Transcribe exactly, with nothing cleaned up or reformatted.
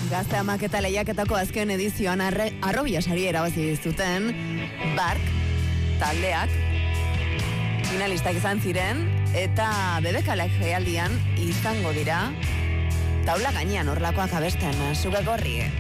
Gazte Amak eta Lehiaketako azken edizioan arre, arrobia sari erabazi zuten Bark taldeak finalistak izan ziren eta bebekalek jaialdian izango dira taula gainean horlakoak abesten. Zuge gorri.